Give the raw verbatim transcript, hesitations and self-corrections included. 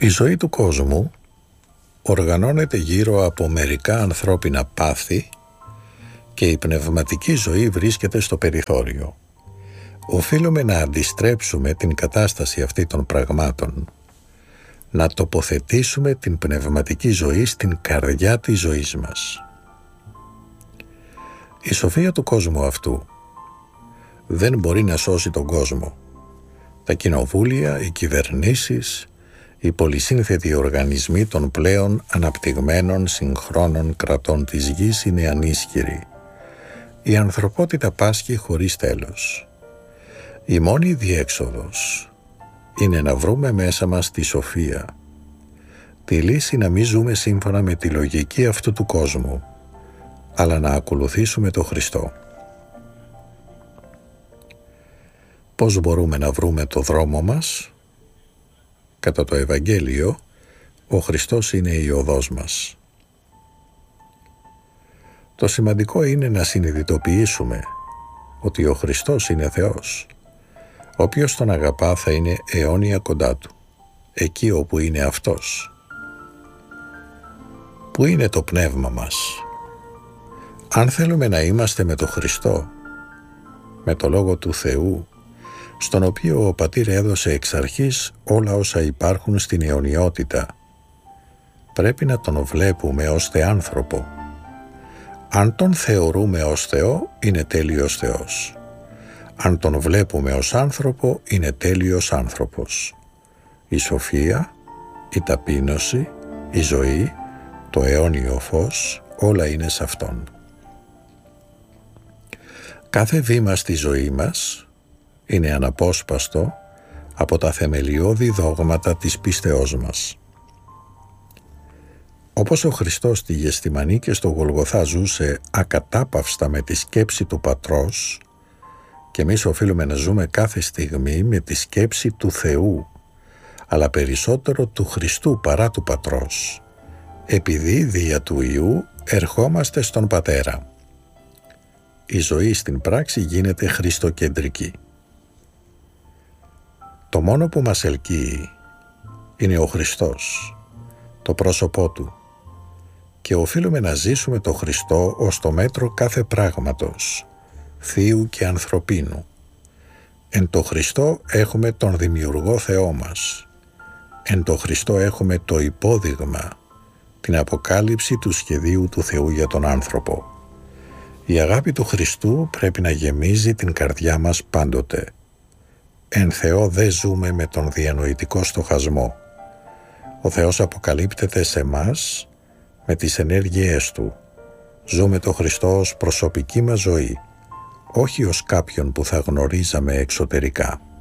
Η ζωή του κόσμου οργανώνεται γύρω από μερικά ανθρώπινα πάθη και η πνευματική ζωή βρίσκεται στο περιθώριο. Οφείλουμε να αντιστρέψουμε την κατάσταση αυτή των πραγμάτων, να τοποθετήσουμε την πνευματική ζωή στην καρδιά της ζωής μας. Η σοφία του κόσμου αυτού δεν μπορεί να σώσει τον κόσμο. Τα κοινοβούλια, οι κυβερνήσεις, οι πολυσύνθετοι οργανισμοί των πλέον αναπτυγμένων συγχρόνων κρατών της γης είναι ανίσχυροι. Η ανθρωπότητα πάσχει χωρίς τέλος. Η μόνη διέξοδος είναι να βρούμε μέσα μας τη σοφία, τη λύση να μην ζούμε σύμφωνα με τη λογική αυτού του κόσμου, αλλά να ακολουθήσουμε τον Χριστό. Πώς μπορούμε να βρούμε το δρόμο μας? Κατά το Ευαγγέλιο, ο Χριστός είναι η οδός μας. Το σημαντικό είναι να συνειδητοποιήσουμε ότι ο Χριστός είναι Θεός. Όποιος τον αγαπά θα είναι αιώνια κοντά του, εκεί όπου είναι Αυτός. Πού είναι το πνεύμα μας? Αν θέλουμε να είμαστε με τον Χριστό, με το Λόγο του Θεού, στον οποίο ο Πατήρ έδωσε εξ αρχής όλα όσα υπάρχουν στην αιωνιότητα, πρέπει να τον βλέπουμε ως θεάνθρωπο. Αν τον θεωρούμε ως Θεό, είναι τέλειος Θεός. Αν τον βλέπουμε ως άνθρωπο, είναι τέλειος άνθρωπος. Η σοφία, η ταπείνωση, η ζωή, το αιώνιο φως, όλα είναι σε Αυτόν. Κάθε βήμα στη ζωή μας είναι αναπόσπαστο από τα θεμελιώδη δόγματα της πίστεώς μας. Όπως ο Χριστός στη Γεστημανή και στο Γολγοθά ζούσε ακατάπαυστα με τη σκέψη του Πατρός, και εμείς οφείλουμε να ζούμε κάθε στιγμή με τη σκέψη του Θεού, αλλά περισσότερο του Χριστού παρά του Πατρός, επειδή δια του Υιού ερχόμαστε στον Πατέρα. Η ζωή στην πράξη γίνεται χριστοκεντρική. Το μόνο που μας ελκύει είναι ο Χριστός, το πρόσωπό Του, και οφείλουμε να ζήσουμε το Χριστό ως το μέτρο κάθε πράγματος, θείου και ανθρωπίνου. Εν το Χριστό έχουμε τον Δημιουργό Θεό μας. Εν το Χριστό έχουμε το υπόδειγμα, την αποκάλυψη του σχεδίου του Θεού για τον άνθρωπο. Η αγάπη του Χριστού πρέπει να γεμίζει την καρδιά μας πάντοτε. Εν Θεό δεν ζούμε με τον διανοητικό στοχασμό. Ο Θεός αποκαλύπτεται σε μας με τις ενέργειές Του. Ζούμε τον Χριστό ως προσωπική μας ζωή, όχι ως κάποιον που θα γνωρίζαμε εξωτερικά.